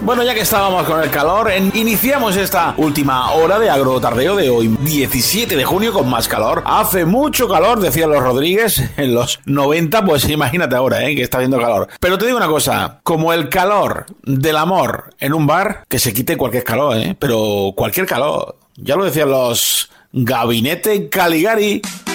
Bueno, ya que estábamos con el calor, iniciamos esta última hora de Agrotardeo de hoy, 17 de junio, con más calor. Hace mucho calor, decía los Rodríguez, en los 90, pues imagínate ahora, que está haciendo calor. Pero te digo una cosa, como el calor del amor en un bar, que se quite cualquier calor, pero cualquier calor. Ya lo decían los Gabinete Caligari.